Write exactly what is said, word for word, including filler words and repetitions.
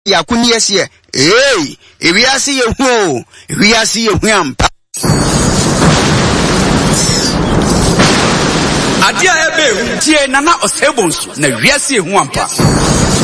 yakuni ese eh ewiase ye hu ewiase ye hu ampa adia ebe tie nana osebonso na wiase ye hu ampa